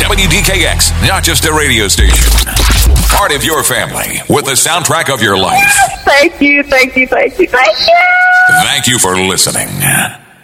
WDKX, not just a radio station. Part of your family with the soundtrack of your life. Thank you. Thank you for listening.